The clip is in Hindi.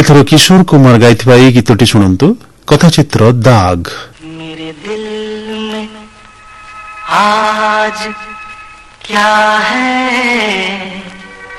एथर किशोर कुमार गाइथिबा एई गीतटी शुणंतु कथाचित्र दाग। मेरे दिल में आज क्या है